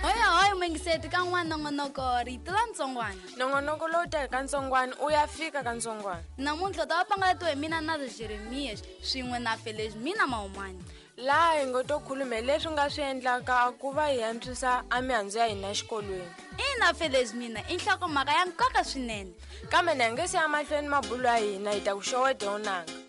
Hoya mengiseti ka n'wana nongonoko rito la ntsongwana. Nongonoko lowu ta ka ntsongwana u ya fika ka ntsongwana. Namuntlha ta pangaletiwe mina na Jeremias swin'we na Felix mina Maumani. Laha hi ngo to khulume leswi nga swi endlaka ku va hi antswisa mihandzu ya hina xikolweni. Ina Felix mina i nhlokomhaka ya nkoka swinene. Kambe na nge si ya mahlweni mabulo ya hina hi ta ku xeweta wonanga.